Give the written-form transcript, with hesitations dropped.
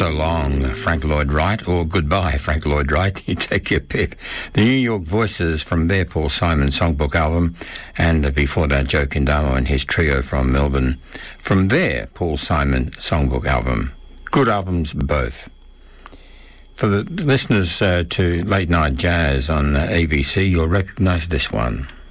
So Long, Frank Lloyd Wright, or Goodbye, Frank Lloyd Wright. You take your pick. The New York Voices from their Paul Simon Songbook album, and before that, Joe Kindamo and his trio from Melbourne from their Paul Simon Songbook album. Good albums, both. For the listeners to Late Night Jazz on ABC, you'll recognise this one.